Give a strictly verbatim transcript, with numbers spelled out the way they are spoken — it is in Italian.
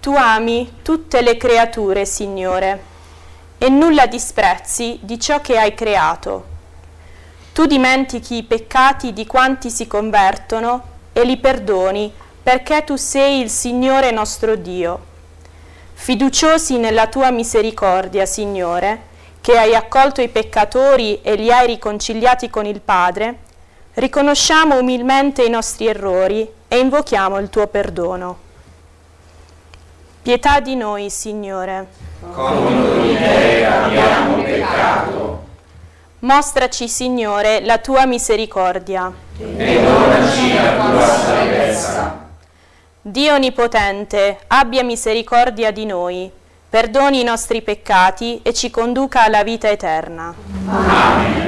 Tu ami tutte le creature, Signore, e nulla disprezzi di ciò che hai creato. Tu dimentichi i peccati di quanti si convertono e li perdoni, perché tu sei il Signore nostro Dio. Fiduciosi nella tua misericordia, Signore, che hai accolto i peccatori e li hai riconciliati con il Padre, riconosciamo umilmente i nostri errori e invochiamo il tuo perdono. Pietà di noi, Signore. Contro di te abbiamo peccato. Mostraci, Signore, la tua misericordia. E donaci la tua salvezza. Dio Onnipotente, abbia misericordia di noi, perdoni i nostri peccati e ci conduca alla vita eterna. Amen.